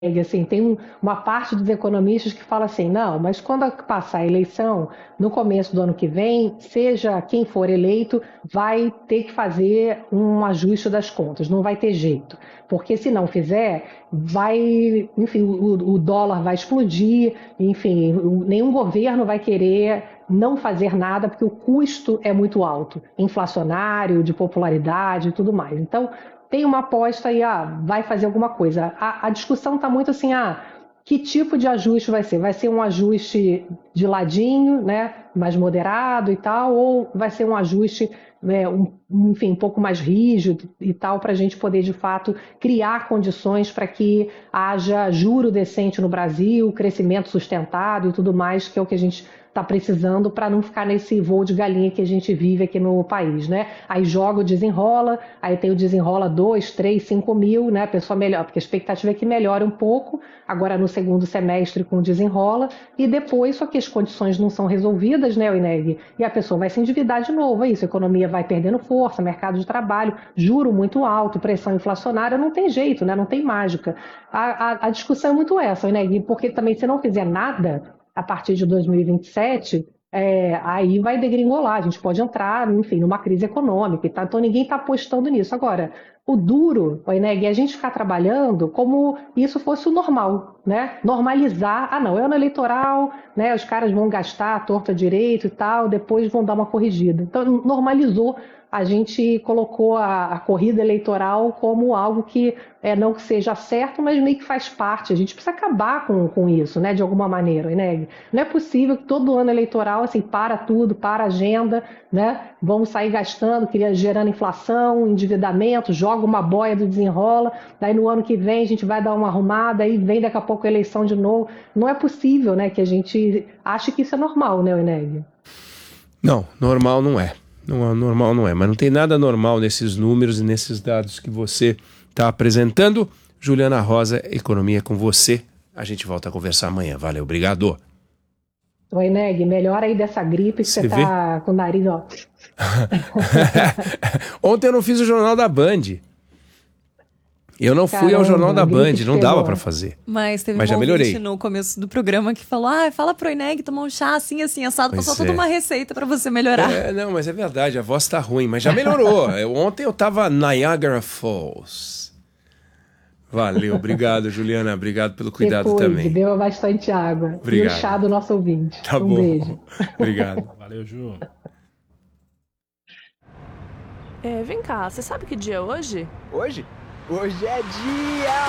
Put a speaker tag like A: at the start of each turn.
A: Assim, tem uma parte dos economistas que fala assim, não, mas quando passar a eleição, no começo do ano que vem, seja quem for eleito, vai ter que fazer um ajuste das contas, não vai ter jeito. Porque se não fizer, vai, enfim, o dólar vai explodir, enfim, nenhum governo vai querer não fazer nada, porque o custo é muito alto, inflacionário, de popularidade e tudo mais. Então, tem uma aposta aí, vai fazer alguma coisa. A discussão está muito assim, que tipo de ajuste vai ser? Vai ser um ajuste de ladinho, né, mais moderado e tal, ou vai ser um ajuste, né, enfim, um pouco mais rígido e tal, para a gente poder, de fato, criar condições para que haja juro decente no Brasil, crescimento sustentado e tudo mais, que é o que a gente está precisando para não ficar nesse voo de galinha que a gente vive aqui no país, né? Aí joga o desenrola, aí tem o desenrola 2, 3, 5 mil, né? A pessoa melhora, porque a expectativa é que melhore um pouco, agora no segundo semestre com o desenrola, e depois, só que as condições não são resolvidas, né, Ineg? E a pessoa vai se endividar de novo, é isso, a economia vai perdendo força, mercado de trabalho, juro muito alto, pressão inflacionária, não tem jeito, né? Não tem mágica. A discussão é muito essa, Ineg, porque também se não fizer nada a partir de 2027, aí vai degringolar, a gente pode entrar, enfim, numa crise econômica e tal, então ninguém está apostando nisso. Agora, o duro, o Eneg, é a gente ficar trabalhando como isso fosse o normal, né? Normalizar, não, é ano eleitoral, né? Os caras vão gastar a torta direito e tal, depois vão dar uma corrigida. Então, normalizou, a gente colocou a corrida eleitoral como algo que não que seja certo, mas meio que faz parte. A gente precisa acabar com isso, né? De alguma maneira, né? Não é possível que todo ano eleitoral, assim, para tudo, para a agenda, né? Vamos sair gastando, gerando inflação, endividamento, joga uma boia do desenrola, daí no ano que vem a gente vai dar uma arrumada, aí vem daqui a pouco a eleição de novo. Não é possível, né? Que a gente ache que isso é normal, né, Eneg?
B: Não, normal não é. Não, normal não é, mas não tem nada normal nesses números e nesses dados que você está apresentando. Juliana Rosa, Economia com você. A gente volta a conversar amanhã. Valeu, obrigado.
A: Oi, Neg, melhor aí dessa gripe que você
B: vê?
A: tá com o nariz, ó.
B: Ontem eu não fiz o Jornal da Band. Eu não fui ao Jornal da Band, não dava pra fazer.
C: Mas teve
B: já
C: um
B: melhorei
C: ouvinte no começo do programa que falou, fala pro Ineg tomar um chá assim, assim, assado, passou toda uma receita pra você melhorar.
B: Não, mas é verdade, a voz tá ruim, mas já melhorou. Ontem eu tava Niagara Falls. Valeu, obrigado, Juliana, obrigado pelo cuidado também.
A: Beba bastante água.
B: Obrigado.
A: E o chá do nosso ouvinte.
B: Tá bom.
A: Beijo.
B: Obrigado.
D: Valeu, Ju.
E: Vem cá, você sabe que dia é hoje?
F: Hoje? Hoje é dia